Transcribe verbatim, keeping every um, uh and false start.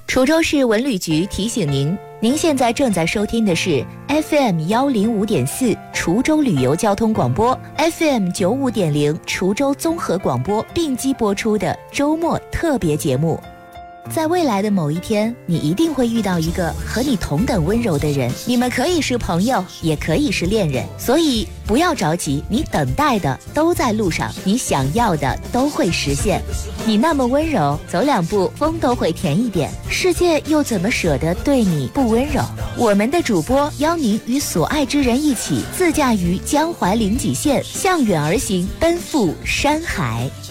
滁州市文旅局提醒您，您现在正在收听的是 F M 一零五点四 滁州旅游交通广播 ，F M 九五点零 滁州综合广播并机播出的周末特别节目。在未来的某一天，你一定会遇到一个和你同等温柔的人，你们可以是朋友，也可以是恋人，所以不要着急，你等待的都在路上，你想要的都会实现。你那么温柔，走两步风都会甜一点，世界又怎么舍得对你不温柔？我们的主播邀您与所爱之人一起自驾于江淮临济县，向远而行，奔赴山海。